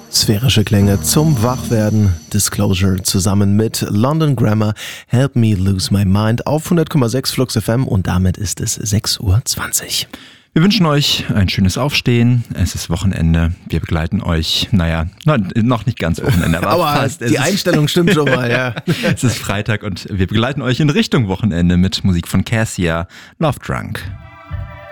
Sphärische Klänge zum Wachwerden. Disclosure zusammen mit London Grammar. Help Me Lose My Mind auf 100,6 Flux FM und damit ist es 6:20 Uhr. Wir wünschen euch ein schönes Aufstehen. Es ist Wochenende. Wir begleiten euch, noch nicht ganz Wochenende, aber fast. Die Einstellung stimmt schon mal, ja. Es ist Freitag und wir begleiten euch in Richtung Wochenende mit Musik von Cassia, Love Drunk.